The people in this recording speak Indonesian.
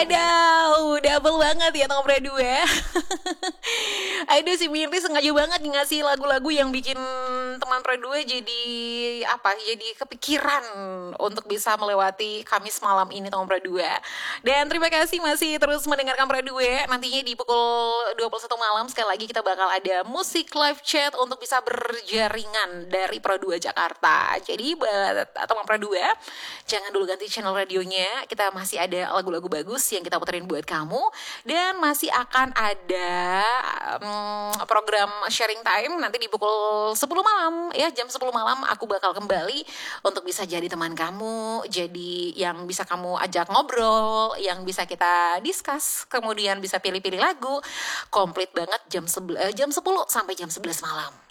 Wadaw, double banget ya nomor 2. Aduh, si Mirli sengaja banget ngasih lagu-lagu yang bikin teman Pro 2 jadi apa? Jadi kepikiran untuk bisa melewati Kamis malam ini teman Pro 2. Dan terima kasih masih terus mendengarkan Pro 2. Nantinya di pukul 21 malam sekali lagi kita bakal ada musik live chat untuk bisa berjaringan dari Pro 2 Jakarta. Jadi buat teman Pro 2, jangan dulu ganti channel radionya. Kita masih ada lagu-lagu bagus yang kita puterin buat kamu. Dan masih akan ada program sharing time nanti di pukul 10 malam ya, jam 10 malam aku bakal kembali untuk bisa jadi teman kamu, jadi yang bisa kamu ajak ngobrol, yang bisa kita discuss, kemudian bisa pilih-pilih lagu komplit banget jam 10 sampai jam 11 malam.